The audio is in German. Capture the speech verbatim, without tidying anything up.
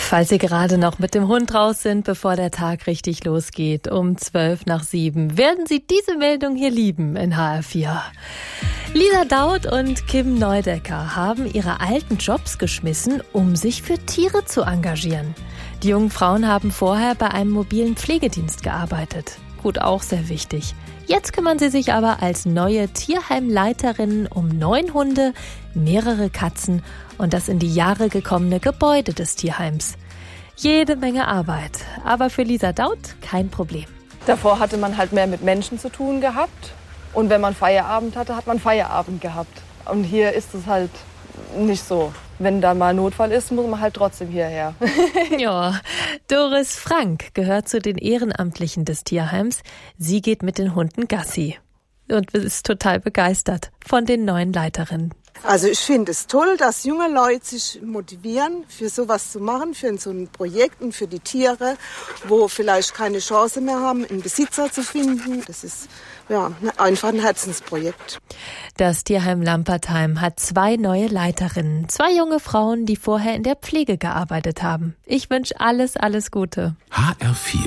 Falls Sie gerade noch mit dem Hund raus sind, bevor der Tag richtig losgeht, um zwölf nach sieben, werden Sie diese Meldung hier lieben in H R vier. Lisa Daut und Kim Neudecker haben ihre alten Jobs geschmissen, um sich für Tiere zu engagieren. Die jungen Frauen haben vorher bei einem mobilen Pflegedienst gearbeitet. Gut, auch sehr wichtig. Jetzt kümmern sie sich aber als neue Tierheimleiterinnen um neun Hunde, mehrere Katzen und das in die Jahre gekommene Gebäude des Tierheims. Jede Menge Arbeit, aber für Lisa Daut kein Problem. Davor hatte man halt mehr mit Menschen zu tun gehabt und wenn man Feierabend hatte, hat man Feierabend gehabt. Und hier ist es halt nicht so. Wenn da mal Notfall ist, muss man halt trotzdem hierher. Ja, Doris Frank gehört zu den Ehrenamtlichen des Tierheims. Sie geht mit den Hunden Gassi und ist total begeistert von den neuen Leiterinnen. Also ich finde es toll, dass junge Leute sich motivieren, für sowas zu machen, für so ein Projekt und für die Tiere, wo vielleicht keine Chance mehr haben, einen Besitzer zu finden. Das ist ja einfach ein Herzensprojekt. Das Tierheim Lampertheim hat zwei neue Leiterinnen, zwei junge Frauen, die vorher in der Pflege gearbeitet haben. Ich wünsche alles, alles Gute. H R vier